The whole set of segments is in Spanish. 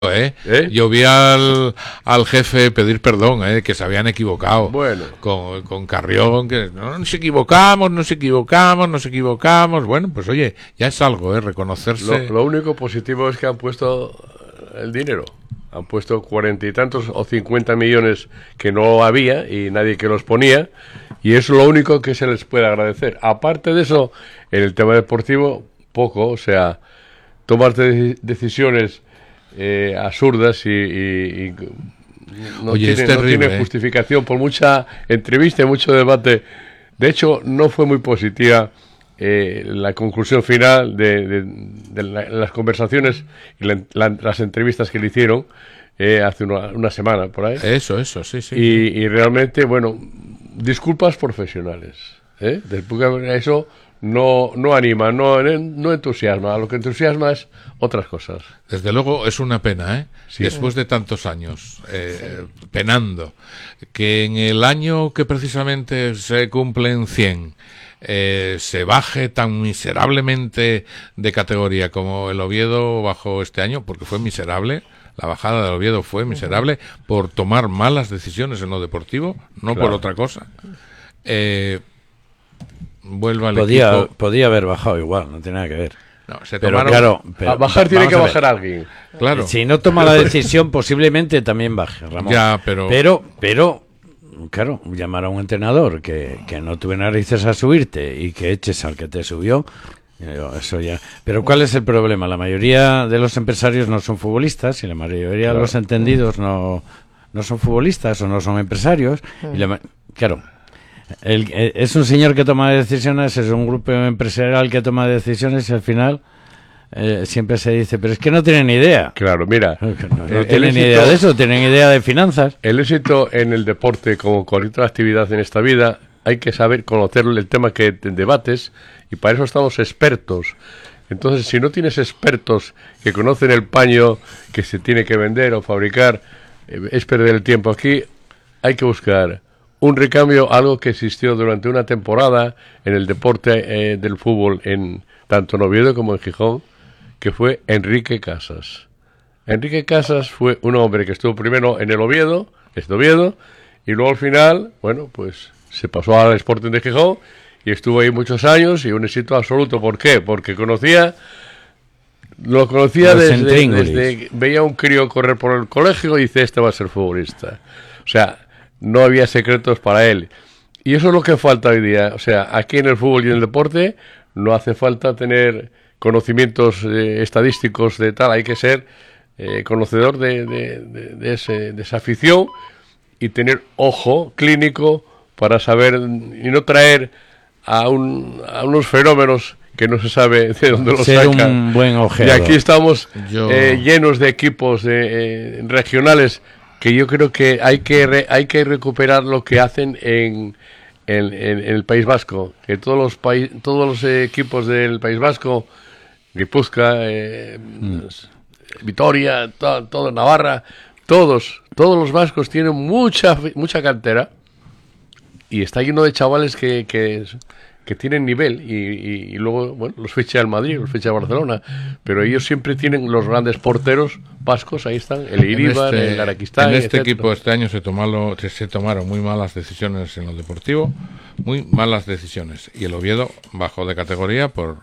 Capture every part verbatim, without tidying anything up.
¿Eh? ¿Eh? Yo vi al, al jefe pedir perdón, ¿eh? Que se habían equivocado. Bueno. Con, con Carrión, que no nos equivocamos, nos equivocamos, nos equivocamos. Bueno, pues oye, ya es algo, ¿eh? Reconocerse. Lo, lo único positivo es que han puesto el dinero. Han puesto cuarenta y tantos o cincuenta millones que no había y nadie que los ponía. Y es lo único que se les puede agradecer. Aparte de eso, en el tema deportivo, poco. O sea, tomar de- decisiones eh, absurdas y, y, y no, Oye, tiene, es no terrible, tiene ¿eh? justificación por mucha entrevista y mucho debate. De hecho, no fue muy positiva eh, la conclusión final de, de, de la- las conversaciones y la- la- las entrevistas que le hicieron eh, hace una, una semana por ahí. Eso, eso, sí, sí. Y, y realmente, bueno, disculpas profesionales. ¿eh? Después, eso no, no anima, no, no entusiasma. Lo que entusiasma es otras cosas. Desde luego es una pena, ¿eh? Sí. Después de tantos años eh, penando, que en el año que precisamente se cumplen cien, eh, se baje tan miserablemente de categoría como el Oviedo bajó este año, porque fue miserable. La bajada del Oviedo fue miserable por tomar malas decisiones en lo deportivo, no Claro. por otra cosa. Eh, vuelva al Podía, equipo. podía haber bajado igual, no tiene nada que ver. No, se Pero tomaron- claro, pero a bajar tiene vamos que a ver. bajar alguien. claro. Si no toma la decisión, posiblemente también baje, Ramón. Ya, pero- Pero, pero, claro, llamar a un entrenador que, que no tuve narices a subirte y que eches al que te subió, eh, eso ya. Pero ¿cuál es el problema? La mayoría de los empresarios no son futbolistas y la mayoría Claro. de los entendidos no, no son futbolistas o no son empresarios. Y la ma- claro. El, eh, es un señor que toma decisiones, es un grupo empresarial que toma decisiones y al final eh, siempre se dice, pero es que no tienen ni idea. Claro, mira. No, no el- el tienen ni éxito- idea de eso, tienen idea de finanzas. El éxito en el deporte, como cualquier otra actividad en esta vida, hay que saber conocer el tema que te debates y para eso estamos expertos. Entonces, si no tienes expertos que conocen el paño que se tiene que vender o fabricar, eh, es perder el tiempo. Aquí hay que buscar un recambio, algo que existió durante una temporada en el deporte eh, del fútbol, en tanto en Oviedo como en Gijón, que fue Enrique Casas. Enrique Casas fue un hombre que estuvo primero en el Oviedo, este Oviedo, y luego al final, bueno, pues se pasó al Sporting de Gijón y estuvo ahí muchos años y un éxito absoluto. ¿Por qué? Porque conocía, lo conocía Los desde, intríngulis. desde que veía a un crío correr por el colegio y dice, este va a ser futbolista. O sea, no había secretos para él. Y eso es lo que falta hoy día. O sea, aquí en el fútbol y en el deporte no hace falta tener conocimientos eh, estadísticos de tal, hay que ser eh, conocedor de, de, de, de, ese, de esa afición y tener ojo clínico para saber y no traer a, un, a unos fenómenos que no se sabe de dónde los Ser sacan. un buen Y ojeador. aquí estamos Yo- eh, llenos de equipos de, eh, regionales que yo creo que hay que re- hay que recuperar lo que hacen en, en, en- en el País Vasco, que todos los paí- todos los eh, equipos del País Vasco, Guipúzcoa, eh, Vitoria, to- todo Navarra, todos todos los vascos tienen mucha mucha cantera y está lleno de chavales que, que, que tienen nivel y, y- y luego, bueno, los ficha el Madrid, los ficha el Barcelona, pero ellos siempre tienen los grandes porteros vascos, ahí están, el Iríbar, en este, el Araquistán, en este etcétera. equipo este año se tomaron, se, se tomaron muy malas decisiones en lo deportivo, muy malas decisiones, y el Oviedo bajó de categoría por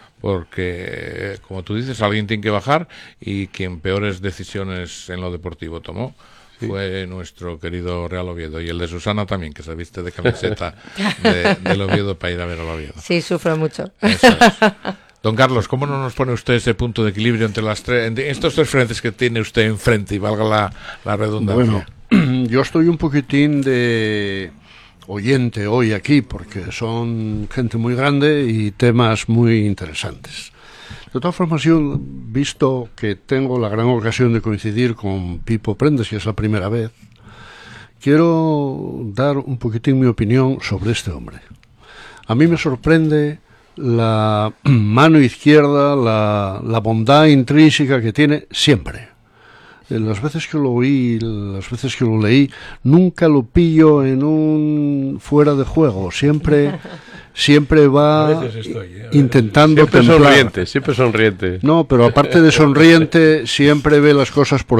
porque, como tú dices, alguien tiene que bajar y quien peores decisiones en lo deportivo tomó fue nuestro querido Real Oviedo, y el de Susana también, que se viste de camiseta de, del Oviedo para ir a ver al Oviedo. Sí, sufro mucho. Eso es. Don Carlos, ¿cómo no nos pone usted ese punto de equilibrio entre las tres, entre estos tres frentes que tiene usted enfrente, y valga la, la redundancia? Bueno, yo estoy un poquitín de oyente hoy aquí porque son gente muy grande y temas muy interesantes. De todas formas, yo, visto que tengo la gran ocasión de coincidir con Pipo Prendes, y es la primera vez, quiero dar un poquitín mi opinión sobre este hombre. A mí me sorprende la mano izquierda, la, la bondad intrínseca que tiene siempre. Las veces que lo oí, las veces que lo leí, nunca lo pillo en un fuera de juego. Siempre, siempre va A veces estoy, ¿eh? A veces. intentando Siempre templar. sonriente, siempre sonriente. No, pero aparte de sonriente, siempre ve las cosas por